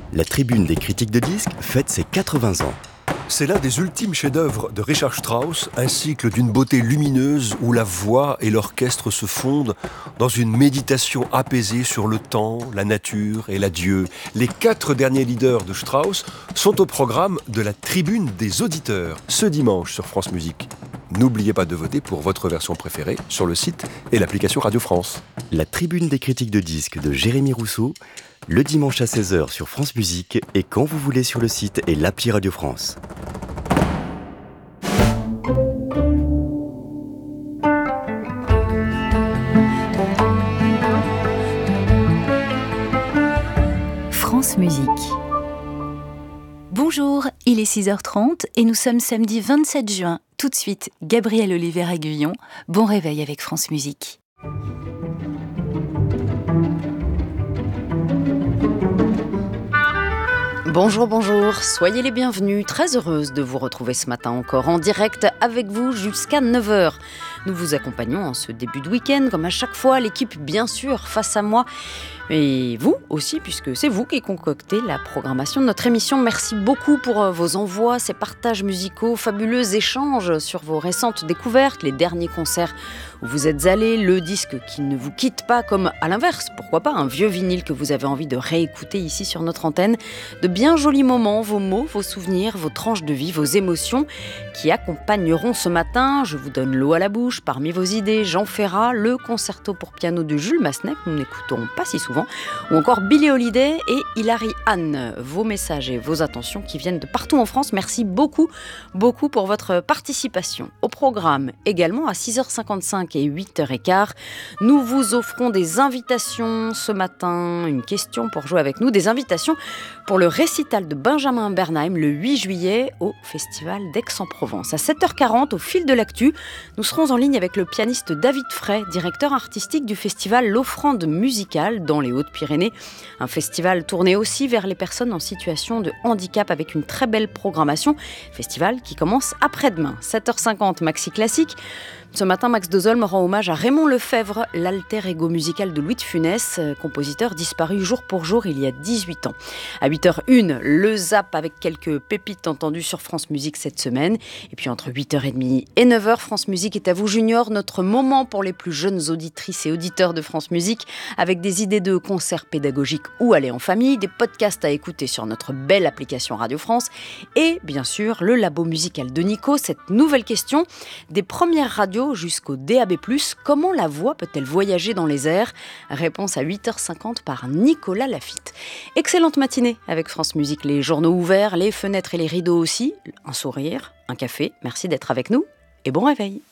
La Tribune des critiques de disques fête ses 80 ans. C'est l'un des ultimes chefs-d'œuvre de Richard Strauss, un cycle d'une beauté lumineuse où la voix et l'orchestre se fondent dans une méditation apaisée sur le temps, la nature et l'adieu. Les 4 derniers leaders de Strauss sont au programme de la Tribune des auditeurs, ce dimanche sur France Musique. N'oubliez pas de voter pour votre version préférée sur le site et l'application Radio France. La Tribune des critiques de disques de Jérémy Rousseau, le dimanche à 16h sur France Musique et quand vous voulez sur le site et l'appli Radio France. France Musique. Bonjour, il est 6h30 et nous sommes samedi 27 juin. Tout de suite, Gabriel Oliver-Aguillon. Bon réveil avec France Musique. Bonjour, soyez les bienvenus, très heureuse de vous retrouver ce matin encore en direct avec vous jusqu'à 9h. Nous vous accompagnons en ce début de week-end, comme à chaque fois, l'équipe bien sûr face à moi, et vous aussi, puisque c'est vous qui concoctez la programmation de notre émission. Merci beaucoup pour vos envois, ces partages musicaux, fabuleux échanges sur vos récentes découvertes, les derniers concerts où vous êtes allés, le disque qui ne vous quitte pas, comme à l'inverse, pourquoi pas un vieux vinyle que vous avez envie de réécouter ici sur notre antenne. De bien jolis moments, vos mots, vos souvenirs, vos tranches de vie, vos émotions qui accompagneront ce matin. Je vous donne l'eau à la bouche. Parmi vos idées, Jean Ferrat, le concerto pour piano de Jules Massenet, que nous n'écoutons pas si souvent, ou encore Billie Holiday et Hilary Hahn. Vos messages et vos attentions qui viennent de partout en France. Merci beaucoup pour votre participation. Au programme, également à 6h55 et 8h15, nous vous offrons des invitations ce matin, une question pour jouer avec nous, des invitations pour le récital de Benjamin Bernheim le 8 juillet au Festival d'Aix-en-Provence. À 7h40, au fil de l'actu, nous serons en ligne avec le pianiste David Frey, directeur artistique du festival L'Offrande musicale dans les Hautes-Pyrénées. Un festival tourné aussi vers les personnes en situation de handicap avec une très belle programmation. Festival qui commence après-demain. 7h50, Maxi Classique. Ce matin, Max Dozolm rend hommage à Raymond Lefebvre, l'alter ego musical de Louis de Funès, compositeur disparu jour pour jour il y a 18 ans. À 8h01, le Zap avec quelques pépites entendues sur France Musique cette semaine. Et puis entre 8h30 et 9h, France Musique est à vous Junior, notre moment pour les plus jeunes auditrices et auditeurs de France Musique, avec des idées de concerts pédagogiques ou aller en famille, des podcasts à écouter sur notre belle application Radio France et bien sûr le labo musical de Nico. Cette nouvelle question, des premières radios jusqu'au DAB+, comment la voix peut-elle voyager dans les airs ? Réponse à 8h50 par Nicolas Lafitte. Excellente matinée avec France Musique, les journaux ouverts, les fenêtres et les rideaux aussi, un sourire, un café, merci d'être avec nous et bon réveil.